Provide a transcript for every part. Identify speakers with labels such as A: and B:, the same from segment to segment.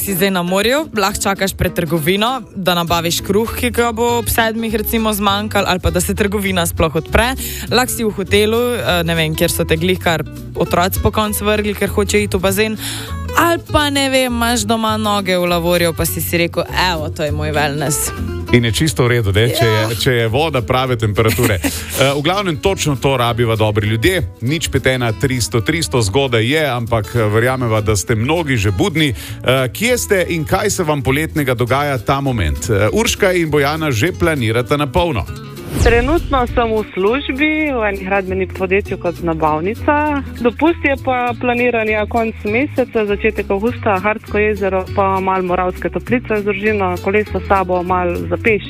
A: si zdaj na morju, lahko čakaš pred trgovino, da nabaviš kruh, ki ga bo ob 7 recimo zmanjkal, ali pa da se trgovina sploh odpre. Lahko si v hotelu, ne vem, kjer so te glihkar otroci po koncu vrgli, ker hoče iti v bazen, ali pa ne vem, imaš doma noge v lavorju, pa si rekel, evo, to je moj wellness.
B: In je čisto v redu, če je voda prave temperature. V glavnem točno to rabiva dobri ljudje. Nič petena 300 zgodaj je, ampak verjameva, da ste mnogi že budni. Kje ste in kaj se vam poletnega dogaja ta moment? Urška in Bojana že planirata na polno.
C: Trenutno sem v službi v enih gradbenih podjetju kot nabavnica. Dopust je pa planiranja konc meseca, začetek avgusta, Hardsko jezero, pa malo Moravske Toplice z družino, koleso s sabo, malo za peš.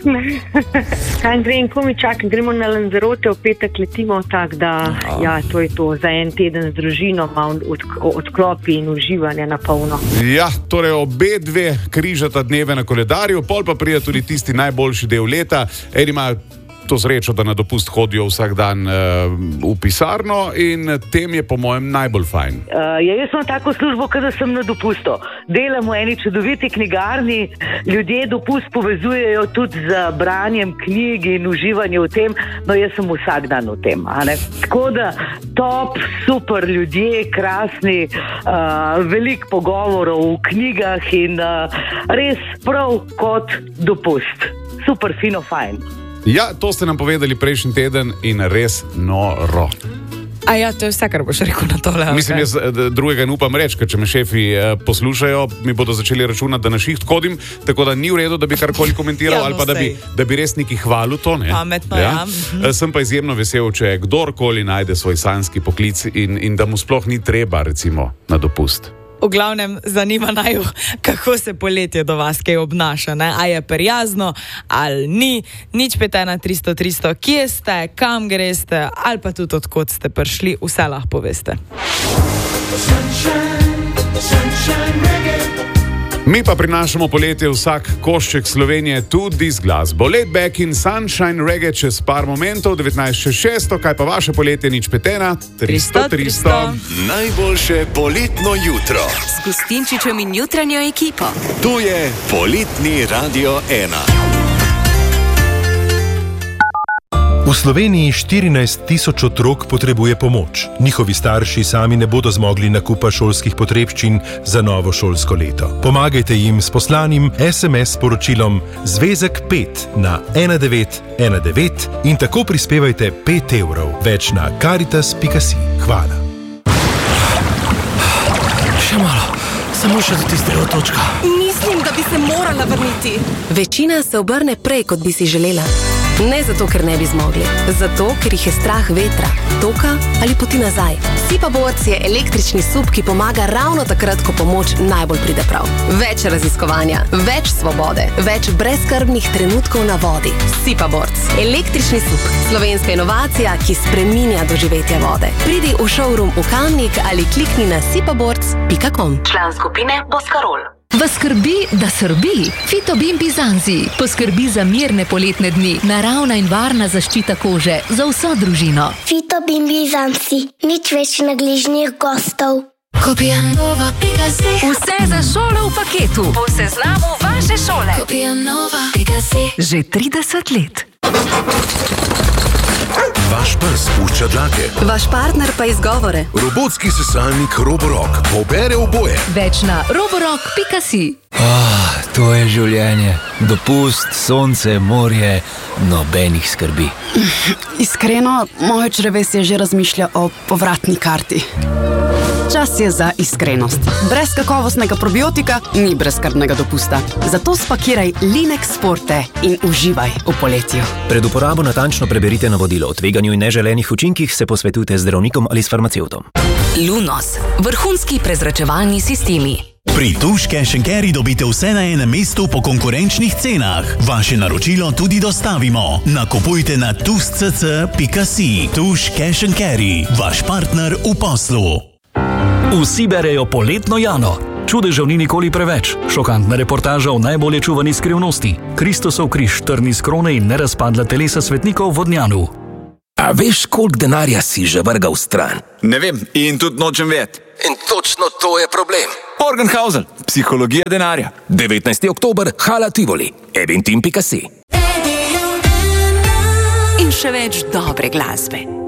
D: Kaj grem, ko mi čakam, gremo na Lanzarote, v petek letimo, tako da ja, to je to, za en teden z družino, malo odklopi in uživanje na polno.
B: Ja, torej obe dve križata dneve na koledarju, pol pa pride tudi tisti najboljši del leta. En ima to srečo, da na dopust hodijo vsak dan v pisarno in tem je po mojem najbolj fajn.
D: Jaz imam tako službo, kada sem na dopustu. Delam v eni čudoviti knjigarni, ljudje dopust povezujejo tudi z branjem knjig in uživanje v tem, no jaz sem vsak dan v tem. Tako da top, super ljudje, krasni, veliko pogovorov v knjigah in res prav kot dopust. Super, fino, fajn.
B: Ja, to ste nam povedali prejšnji teden in res noro.
A: A ja, to je vse, kar boš rekel na tole.
B: Mislim, jaz drugega ne upam reči, ker če me šefi poslušajo, mi bodo začeli računati, da na šiht hodim, tako da ni v redu, da bi karkoli komentiral, ali pa da bi res neki hvalil to. Ne?
A: Pametno, ja.
B: Sem pa izjemno vesel, če kdorkoli najde svoj sanjski poklic in da mu sploh ni treba, recimo, na dopust.
A: V glavnem zanima naju, kako se poletje do vas kaj obnaša, ne? A je prijazno, ali ni, nič petena 300, kje ste, kam greste, ali pa tudi odkot ste prišli, vse lahko poveste.
B: Mi pa prinašamo poletje vsak košček Slovenije tudi z glasbo. Laid Back in Sunshine Reggae čez par momentov, 19.600, kaj pa vaše poletje nič petena? 300.
E: Najboljše poletno jutro.
F: S Gustinčičem in jutranjo ekipo.
E: Tu je Poletni Radio 1.
G: V Sloveniji 14 000 otrok potrebuje pomoč. Njihovi starši sami ne bodo zmogli nakupa šolskih potrebščin za novo šolsko leto. Pomagajte jim s poslanim SMS sporočilom Zvezek 5 na 1919 in tako prispevajte 5 evrov. Več na caritas.si. Hvala.
H: Še malo, samo še do tistega točka.
F: Mislim, da bi se morala vrniti. Večina se obrne prej, kot bi si želela. Ne zato, ker ne bi zmogli, zato, ker jih je strah vetra, toka ali poti nazaj. Sipaboards je električni sup, ki pomaga ravno takrat, ko pomoč najbolj pride prav. Več raziskovanja, več svobode, več brezskrbnih trenutkov na vodi. Sipaboards. Električni sup. Slovenska inovacija, ki spreminja doživetje vode. Pridi v showroom v Kamnik ali klikni na sipaboards.com. Član skupine Boskarol.
I: Vas skrbi, da srbi? Fitobin Bizanzi poskrbi za mirne poletne dni, naravna in varna zaščita kože za vso družino.
J: Fitobin Bizanzi, nič več nagližnih gostov.
I: Vse za šolo v paketu.
F: Po seznamu vaše šole.
I: Že 30 let.
E: Vaš pes pušča dlake.
F: Vaš partner pa izgovore.
E: Robotski sesalnik Roborock pobere oboje.
I: Več na roborock.si.
H: To je življenje. Dopust, sonce, morje, nobenih skrbi.
K: Iskreno, moje črevesje že razmišlja o povratni karti. Čas je za iskrenost. Brez kakovostnega probiotika ni brezskrbnega dopusta. Zato spakiraj Linex Forte in uživaj v poletju.
L: Pred uporabo natančno preberite navodilo o tveganju in neželenih učinkih, se posvetujte z zdravnikom ali s farmacevtom.
F: Lunos. Vrhunski prezračevalni sistemi.
M: Pri Tuš Cash & Carry dobite vse na enem mestu po konkurenčnih cenah. Vaše naročilo tudi dostavimo. Nakupujte na tuš.cc.si. Tuš Cash & Carry, vaš partner v poslu.
N: Vsi berejo poletno Jano. Čudežev ni nikoli preveč. Šokantna reportaža o najbolje čuvani skrivnosti. Kristosov križ, trn iz krone in nerazpadla telesa svetnikov v Vodnjanu.
H: A veš, koliko denarja si že vrgal stran?
O: Ne vem in tudi nočem vedeti. In točno to je problem.
P: Morgenhausen, psihologija denarja. 19. oktober, Hala Tivoli, eventim.si.
Q: In še več dobre glasbe.